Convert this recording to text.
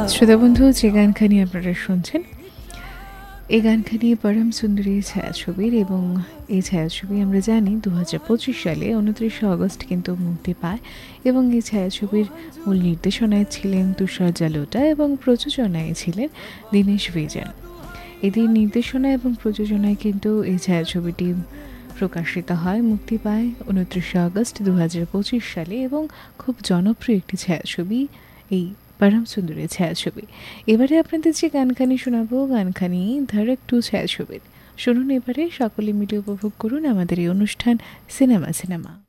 শ্রোতা বন্ধু, যে গানখানি আপনারা শুনছেন, এই গানখানি পরম সুন্দরী ছায়াছবির, এবং এই ছায়াছবি আমরা জানি 2025 সালে 29 আগস্ট কিন্তু মুক্তি পায়। এবং এই ছায়াছবির মূল নির্দেশনায় ছিলেন তুষার জালোটা এবং প্রযোজনায় ছিলেন দীনেশ বিজন। এদের নির্দেশনা এবং প্রযোজনায় কিন্তু এই ছায়াছবিটি প্রকাশিত হয়, মুক্তি পায় 29 আগস্ট 2025 সালে, এবং খুব জনপ্রিয় একটি ছায়াছবি এই পরম সুন্দরী ছায়াছবি। এবারে আপনাদের যে গানখানি শোনাবো, গানখানি ধড়ক 2 ছায়াছবির। শুনুন এবারে, সকলে মিলে উপভোগ করুন আমাদের এই অনুষ্ঠান সিনেমা।